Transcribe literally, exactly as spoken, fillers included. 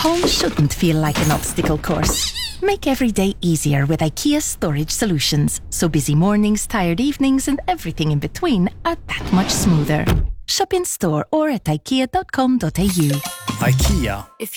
Home shouldn't feel like an obstacle course. Make every day easier with IKEA storage solutions, so busy mornings, tired evenings and everything in between are that much smoother. Shop in store or at ikea dot com dot a u. IKEA.